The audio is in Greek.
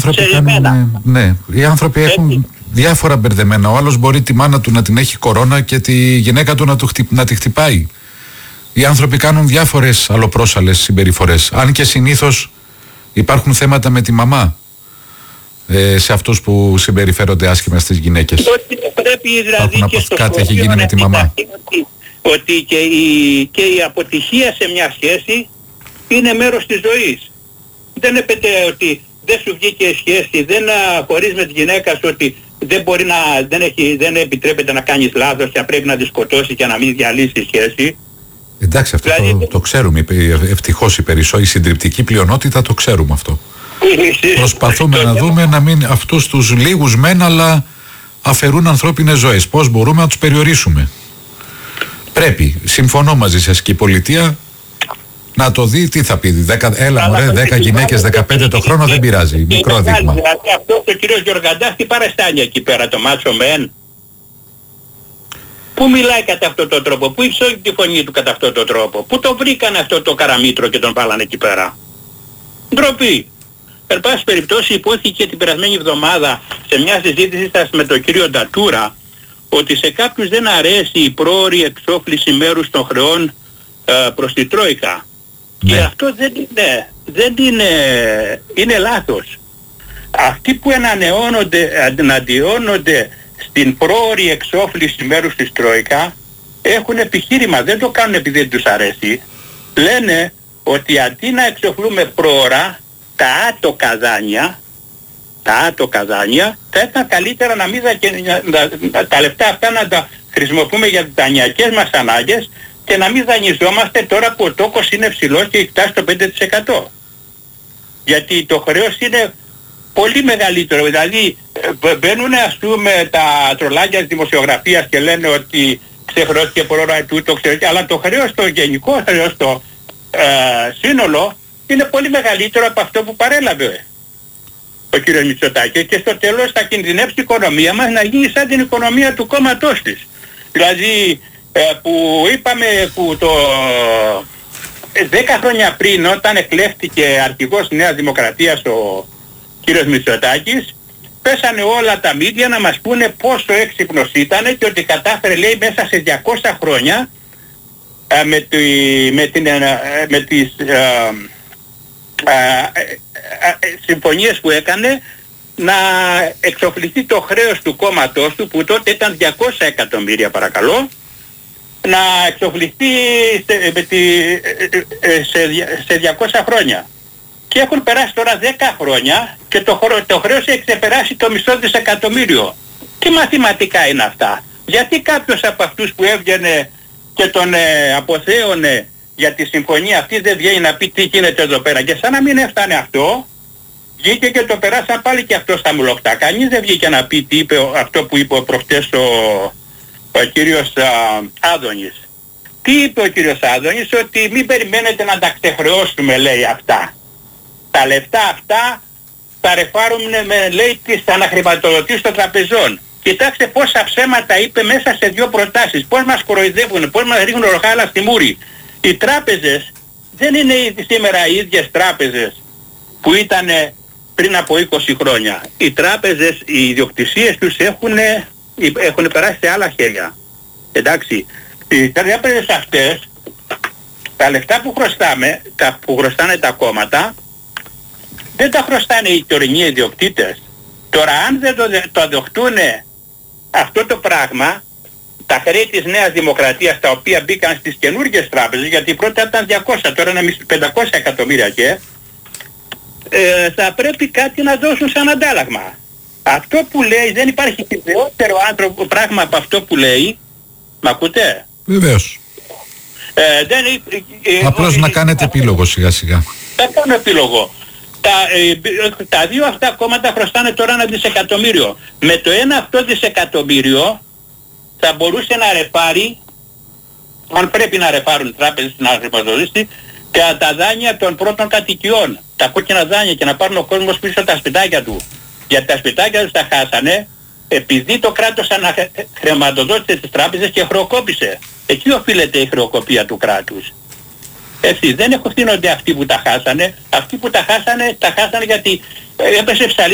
άνθρωποι κάνουν, ναι, οι άνθρωποι έχουν διάφορα μπερδεμένα. Ο άλλος μπορεί τη μάνα του να την έχει κορώνα και τη γυναίκα του να τη χτυπάει. Οι άνθρωποι κάνουν διάφορες αλλοπρόσαλλες συμπεριφορές. Αν και συνήθως υπάρχουν θέματα με τη μαμά σε αυτούς που συμπεριφέρονται άσχημα στις γυναίκες. Ότι πρέπει δηλαδή και στο κάτι έχει γίνει με τη μαμά. Ότι και η αποτυχία σε μια σχέση είναι μέρος της ζωής. Δεν έπεται ότι δεν σου βγήκε η σχέση, δεν χωρίς με τη γυναίκα σου, ότι δεν μπορεί δεν επιτρέπεται να κάνεις λάθος και να πρέπει να τη σκοτώσει και να μην διαλύσει η σχέση. Εντάξει, αυτό δηλαδή, το ξέρουμε. Ευτυχώς η συντριπτική πλειονότητα το ξέρουμε αυτό. Προσπαθούμε να δούμε να μην αυτούς τους λίγους μεν, αλλά αφαιρούν ανθρώπινες ζωές. Πώς μπορούμε να τους περιορίσουμε. Πρέπει, συμφωνώ μαζί σας, και η πολιτεία να το δει. Τι θα πει, 10 γυναίκες 15 το χρόνο δεν πειράζει, μικρό δείγμα. Δηλαδή αυτό ο κύριος Γιοργαντάς τι παραστάνει εκεί πέρα, το μάτσο μεν. Πού μιλάει κατά αυτόν τον τρόπο, πού υψώνει τη φωνή του κατά αυτόν τον τρόπο, πού το βρήκαν αυτό το καραμίτρο και τον βάλανε εκεί πέρα. Ντροπή. Εν πάση περιπτώσει υπόθηκε την περασμένη εβδομάδα σε μια συζήτηση σας με τον κύριο Ντατούρα ότι σε κάποιους δεν αρέσει η πρόωρη εξόφληση μέρους των χρεών προς τη Τρόικα. Ναι. Και αυτό δεν είναι λάθος. Αυτοί που εναντιώνονται στην πρόωρη εξόφληση μέρους της Τρόικα έχουν επιχείρημα, δεν το κάνουν επειδή δεν τους αρέσει. Λένε ότι αντί να εξοφλούμε πρόωρα τα άτοκα δάνεια θα ήταν καλύτερα να μην τα λεφτά αυτά να τα χρησιμοποιούμε για τις δανειακές μας ανάγκες και να μην δανειζόμαστε τώρα που ο τόκος είναι ψηλός και φτάσει στο 5%. Γιατί το χρέος είναι πολύ μεγαλύτερο. Δηλαδή μπαίνουν ας πούμε τα τρολάκια της δημοσιογραφίας και λένε ότι ξεχρεώθηκε πρόωρα τούτο, αλλά το χρέος, το γενικό χρέος, το σύνολο είναι πολύ μεγαλύτερο από αυτό που παρέλαβε ο κύριος Μητσοτάκης και στο τέλος θα κινδυνεύσει η οικονομία μας να γίνει σαν την οικονομία του κόμματός της. Δηλαδή που είπαμε που το 10 χρόνια πριν όταν εκλέχθηκε αρχηγός Νέας Δημοκρατίας ο κύριος Μητσοτάκης, πέσανε όλα τα μίδια να μας πούνε πόσο έξυπνος ήτανε και ότι κατάφερε, λέει, μέσα σε 200 χρόνια με τις συμφωνίες που έκανε να εξοφληθεί το χρέος του κόμματός του, που τότε ήταν 200 εκατομμύρια παρακαλώ, να εξοφληθεί σε 200 χρόνια. Και έχουν περάσει τώρα 10 χρόνια και το χρέος έχει ξεπεράσει το μισό δισεκατομμύριο. Τι μαθηματικά είναι αυτά? Γιατί κάποιος από αυτούς που έβγαινε και τον αποθέωνε για τη συμφωνία αυτή δεν βγαίνει να πει τι γίνεται εδώ πέρα? Και σαν να μην έφτανε αυτό, βγήκε και το περάσαν πάλι και αυτό στα μουλοχτά. Κανείς δεν βγήκε να πει τι είπε αυτό που είπε προχτές ο κύριος Άδωνης. Τι είπε ο κύριος Άδωνης? Ότι μην περιμένετε να τα ξεχρεώσουμε, λέει, αυτά. Τα λεφτά αυτά τα ρεφάρουμε με, λέει, τις αναχρηματοδοτήσεις των τραπεζών. Κοιτάξτε πόσα ψέματα είπε μέσα σε 2 προτάσεις. Πώς μας κοροϊδεύουν, πώς μας ρίχνουν ροχάλα στη μούρη. Οι τράπεζες δεν είναι σήμερα οι ίδιες τράπεζες που ήταν πριν από 20 χρόνια. Οι τράπεζες, οι ιδιοκτησίες τους έχουν περάσει σε άλλα χέρια. Εντάξει, οι τράπεζες αυτές, τα λεφτά που χρωστάνε τα κόμματα, δεν τα χρωστάνε οι τωρινοί ιδιοκτήτες. Τώρα αν δεν το δεχτούν αυτό το πράγμα, τα χρέη της Νέας Δημοκρατίας τα οποία μπήκαν στις καινούργιες τράπεζες, γιατί πρώτα ήταν 200, τώρα είναι 500 εκατομμύρια και θα πρέπει κάτι να δώσουν σαν αντάλλαγμα. Αυτό που λέει, δεν υπάρχει χειρότερο πράγμα από αυτό που λέει. Μ' ακούτε? Βεβαίως. Απλώς να κάνετε επίλογο σιγά σιγά. Θα κάνω επίλογο. Τα 2 αυτά κόμματα χρωστάνε τώρα 1 δισεκατομμύριο. Με το 1 αυτό δισεκατομμύριο θα μπορούσε να ρεπάρει, αν πρέπει να ρεπάρουν τράπεζες να χρηματοδοτήσει, τα δάνεια των πρώτων κατοικιών, τα κόκκινα δάνεια, και να πάρουν ο κόσμος πίσω τα σπιτάκια του. Γιατί τα σπιτάκια τους τα χάσανε επειδή το κράτος αναχρηματοδότησε τις τράπεζες και χρεοκόπησε. Εκεί οφείλεται η χρεοκοπία του κράτους. Έτσι, δεν ευθύνονται αυτοί που τα χάσανε. Αυτοί που τα χάσανε γιατί έπεσε ψαλίδα